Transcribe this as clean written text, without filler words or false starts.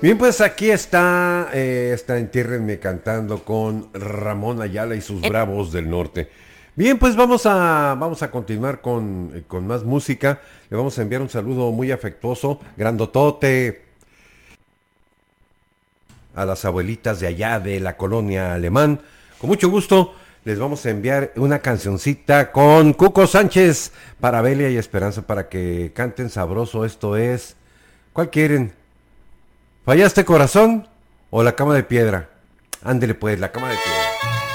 Bien, pues aquí está Entiérrenme cantando con Ramón Ayala y sus Bravos del Norte. Bien, pues vamos a continuar con más música. Le vamos a enviar un saludo muy afectuoso, grandotote, a las abuelitas de allá de la colonia Alemán. Con mucho gusto les vamos a enviar una cancioncita con Cuco Sánchez para Belia y Esperanza para que canten sabroso. Esto es, ¿cuál quieren? ¿Fallaste corazón o la cama de piedra? Ándele pues, la cama de piedra.